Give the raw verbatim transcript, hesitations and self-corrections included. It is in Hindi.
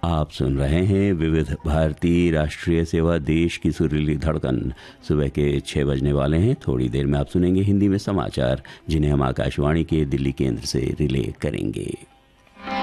आप सुन रहे हैं विविध भारती राष्ट्रीय सेवा, देश की सुरीली धड़कन। सुबह के छः बजने वाले हैं। थोड़ी देर में आप सुनेंगे हिंदी में समाचार, जिन्हें हम आकाशवाणी के दिल्ली केंद्र से रिले करेंगे।